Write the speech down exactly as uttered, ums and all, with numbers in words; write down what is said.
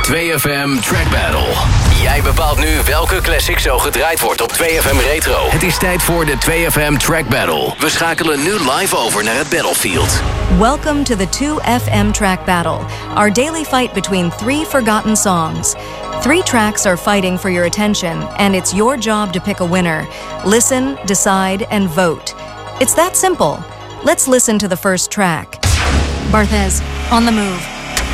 twee F M Track Battle. Jij bepaalt nu welke classic zo gedraaid wordt op twee F M Retro. Het is tijd voor de twee F M Track Battle. We schakelen nu live over naar het battlefield. Welcome to the two F M Track Battle, our daily fight between three forgotten songs. Three tracks are fighting for your attention, and it's your job to pick a winner. Listen, decide, and vote. It's that simple. Let's listen to the first track. Barthez, on the move.